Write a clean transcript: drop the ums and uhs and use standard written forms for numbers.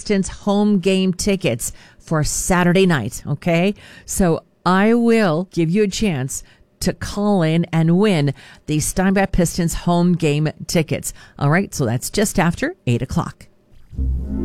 Pistons home game tickets for Saturday night. Okay. So I will give you a chance to call in and win the Steinbach Pistons home game tickets. All right. So that's just after 8 o'clock.